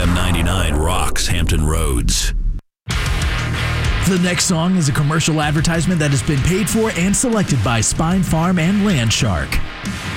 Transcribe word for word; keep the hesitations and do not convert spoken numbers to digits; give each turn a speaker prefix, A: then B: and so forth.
A: M ninety-nine rocks Hampton Roads.
B: The next song is a commercial advertisement that has been paid for and selected by Spine Farm and Landshark.